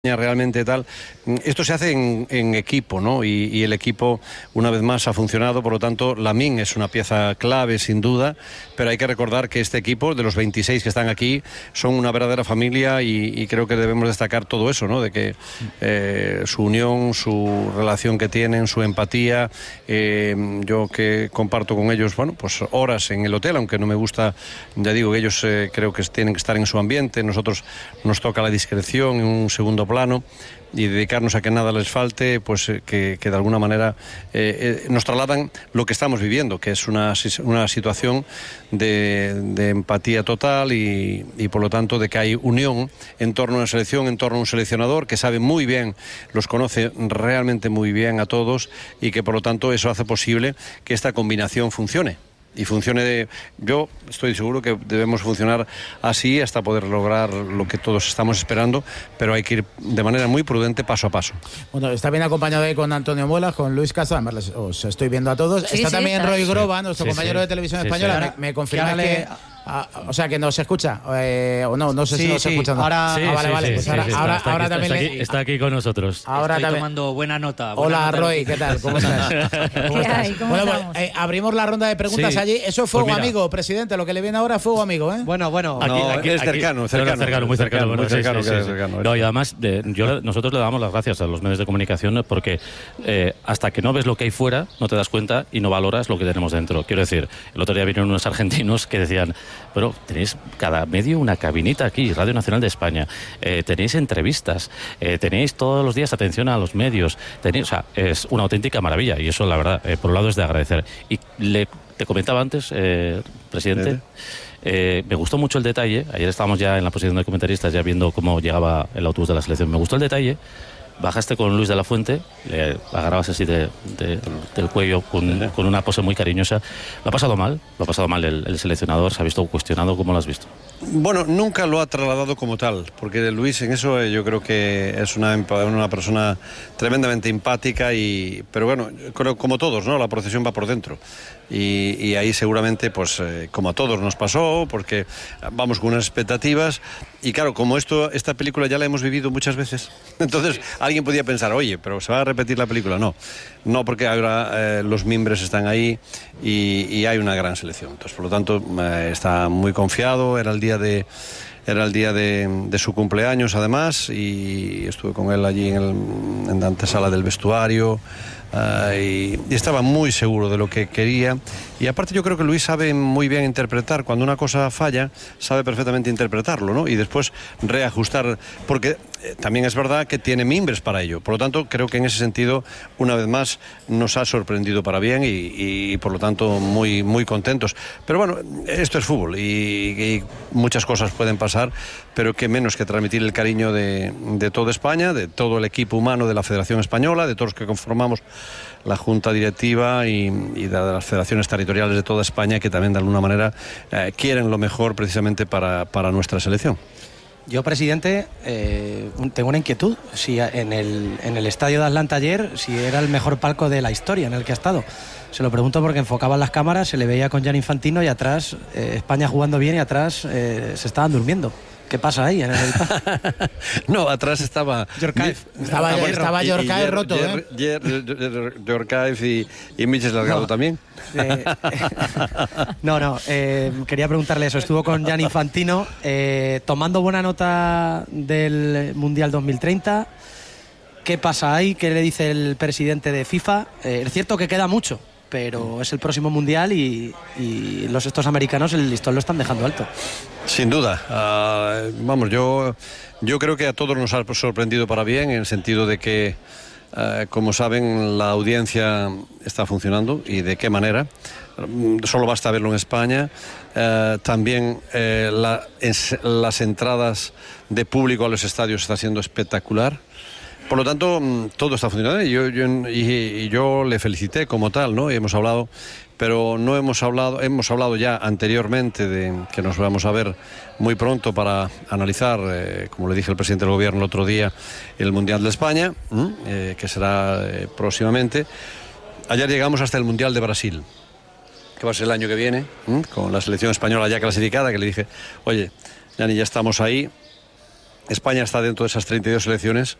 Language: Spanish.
realmente tal. Esto se hace en equipo, ¿no? Y el equipo una vez más ha funcionado, por lo tanto Lamine es una pieza clave sin duda, pero hay que recordar que este equipo, de los 26 que están aquí, son una verdadera familia y creo que debemos destacar todo eso, ¿no? De que su unión, su relación que tienen, su empatía, yo que comparto con ellos, bueno, pues horas en el hotel, aunque no me gusta, ya digo que ellos creo que tienen que estar en su ambiente, nosotros nos toca la discreción en un segundo plano y dedicarnos a que nada les falte, pues que de alguna manera nos trasladan lo que estamos viviendo, que es una situación de empatía total y por lo tanto de que hay unión en torno a una selección, en torno a un seleccionador que sabe muy bien, los conoce realmente muy bien a todos y que por lo tanto eso hace posible que esta combinación funcione. Y funcione, yo estoy seguro que debemos funcionar así hasta poder lograr lo que todos estamos esperando, pero hay que ir de manera muy prudente, paso a paso. Bueno, está bien acompañado ahí con Antonio Muelas, con Luis Castro, además os estoy viendo a todos. Sí, está también Roy Groba, sí, nuestro compañero de Televisión Española. Ahora, me confirma que... o sea, que nos escucha, o no sé si nos escucha. Ahora, vale. Pues ahora también está aquí con nosotros. Ahora estoy también tomando buena nota. Hola, Roy, ¿qué tal? ¿Cómo estás? ¿Qué hay? ¿Cómo Bueno, estamos? pues, abrimos la ronda de preguntas Sí. allí. Eso es fuego Pues mira. amigo, presidente. Lo que le viene ahora es fuego amigo, ¿eh? Bueno. Aquí es cercano, muy cercano. muy cercano, Sí. cercano. No, y además, nosotros le damos las gracias a los medios de comunicación porque hasta que no ves lo que hay fuera, no te das cuenta y no valoras lo que tenemos dentro. Quiero decir, el otro día vinieron unos argentinos que decían, pero tenéis cada medio una cabinita aquí, Radio Nacional de España, tenéis entrevistas, tenéis todos los días atención a los medios, o sea, es una auténtica maravilla y eso, la verdad, por un lado es de agradecer. Y te comentaba antes, presidente, me gustó mucho el detalle, ayer estábamos ya en la posición de comentaristas ya viendo cómo llegaba el autobús de la selección, me gustó el detalle. Bajaste con Luis de la Fuente, le agarrabas así del cuello con una pose muy cariñosa. ¿Lo ha pasado mal el seleccionador? ¿Se ha visto cuestionado? ¿Cómo lo has visto? Bueno, nunca lo ha trasladado como tal, porque Luis en eso yo creo que es una persona tremendamente empática, pero bueno, creo como todos, ¿no? La procesión va por dentro. Y ahí seguramente, pues como a todos nos pasó, porque vamos con unas expectativas, y claro, como esta película ya la hemos vivido muchas veces, entonces alguien podía pensar, oye, pero ¿se va a repetir la película? No, porque ahora los mimbres están ahí y hay una gran selección. Entonces, por lo tanto, está muy confiado. Era el día de su cumpleaños, además, y estuve con él allí en la antesala del vestuario. Y estaba muy seguro de lo que quería, y aparte yo creo que Luis sabe muy bien interpretar. Cuando una cosa falla, sabe perfectamente interpretarlo, ¿no? Y después reajustar, porque también es verdad que tiene mimbres para ello. Por lo tanto, creo que en ese sentido, una vez más, nos ha sorprendido para bien y por lo tanto muy, muy contentos. Pero bueno, esto es fútbol y muchas cosas pueden pasar, pero que menos que transmitir el cariño de toda España, de todo el equipo humano de la Federación Española, de todos los que conformamos la Junta Directiva y de las federaciones territoriales de toda España, que también de alguna manera quieren lo mejor precisamente para nuestra selección. Yo, presidente, tengo una inquietud. Si en el estadio de Atlanta ayer, si era el mejor palco de la historia en el que ha estado. Se lo pregunto porque enfocaban las cámaras, se le veía con Gianni Infantino y atrás España jugando bien y atrás se estaban durmiendo. ¿Qué pasa ahí en el... No, atrás estaba Yorkaev. Estaba Yorkaev roto, Yorkaev y Michel Delgado también. Quería preguntarle eso. Estuvo con Gianni Infantino tomando buena nota del Mundial 2030. ¿Qué pasa ahí? ¿Qué le dice el presidente de FIFA? Es cierto que queda mucho, pero es el próximo Mundial y estos americanos el listón lo están dejando alto. Sin duda. Yo creo que a todos nos ha sorprendido para bien, en el sentido de que, como saben, la audiencia está funcionando. ¿Y de qué manera? Solo basta verlo en España. También las entradas de público a los estadios está siendo espectacular. Por lo tanto, todo está funcionando y yo le felicité como tal, ¿no? Y hemos hablado, pero no hemos hablado ya anteriormente de que nos vamos a ver muy pronto para analizar, como le dije al presidente del gobierno el otro día, el Mundial de España, que será próximamente. Ayer llegamos hasta el Mundial de Brasil, que va a ser el año que viene, con la selección española ya clasificada, que le dije, oye, Gianni, ya estamos ahí. España está dentro de esas 32 selecciones